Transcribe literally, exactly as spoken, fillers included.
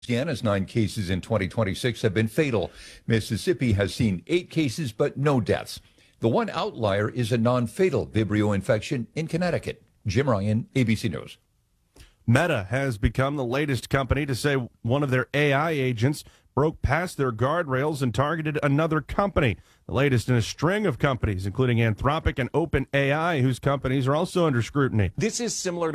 Louisiana's nine cases in twenty twenty-six have been fatal. Mississippi has seen eight cases, but no deaths. The one outlier is a non-fatal Vibrio infection in Connecticut. Jim Ryan, A B C News. Meta has become the latest company to say one of their A I agents broke past their guardrails and targeted another company. The latest in a string of companies, including Anthropic and OpenAI, whose companies are also under scrutiny. This is similar to